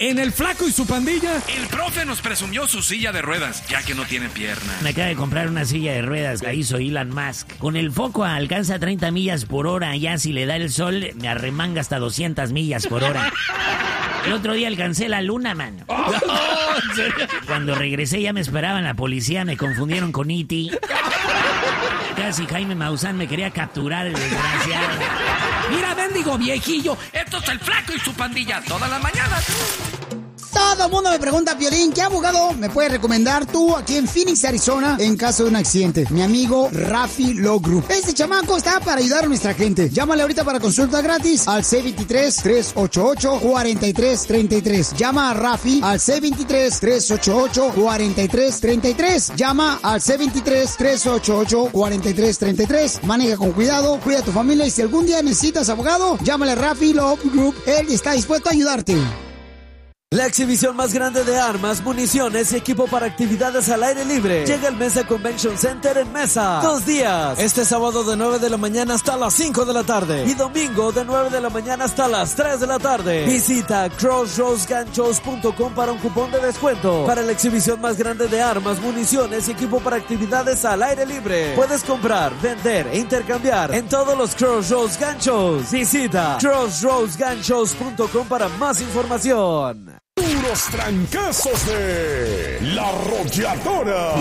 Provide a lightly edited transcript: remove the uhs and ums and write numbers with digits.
En El Flaco y su pandilla. El profe nos presumió su silla de ruedas, ya que no tiene pierna. Me acaba de comprar una silla de ruedas, la hizo Elon Musk. Con el foco alcanza 30 millas por hora, ya si le da el sol me arremanga hasta 200 millas por hora. El otro día alcancé la luna, mano. Cuando regresé ya me esperaban la policía, me confundieron con E.T. Casi Jaime Maussan me quería capturar, el desgraciado. Mira, bendigo viejillo. Esto es El Flaco y su pandilla, todas las mañanas. Todo el mundo me pregunta, Piolín, ¿qué abogado me puedes recomendar tú aquí en Phoenix, Arizona, en caso de un accidente? Mi amigo Rafi Law Group. Este chamaco está para ayudar a nuestra gente. Llámale ahorita para consulta gratis al C23-388-4333. Llama a Rafi al C23-388-4333. Llama al C23-388-4333. Maneja con cuidado, cuida a tu familia y si algún día necesitas abogado, llámale a Rafi Law Group. Él está dispuesto a ayudarte. La exhibición más grande de armas, municiones y equipo para actividades al aire libre llega al Mesa Convention Center en Mesa. 2 días. Este sábado de 9 de la mañana hasta las 5 de la tarde. Y domingo de 9 de la mañana hasta las 3 de la tarde. Visita crossroadsgunshows.com para un cupón de descuento para la exhibición más grande de armas, municiones y equipo para actividades al aire libre. Puedes comprar, vender e intercambiar en todos los Crossroads Gun Shows. Visita crossroadsgunshows.com para más información. Puros trancazos de La Arrolladora.